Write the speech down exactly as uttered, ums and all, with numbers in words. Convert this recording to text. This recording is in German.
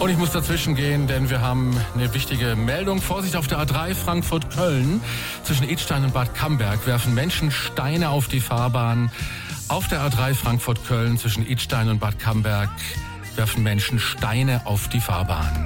Und ich muss dazwischen gehen, denn wir haben eine wichtige Meldung. Vorsicht auf der A drei Frankfurt-Köln. Zwischen Idstein und Bad Camberg werfen Menschen Steine auf die Fahrbahn. Auf der A drei Frankfurt-Köln zwischen Idstein und Bad Camberg werfen Menschen Steine auf die Fahrbahn.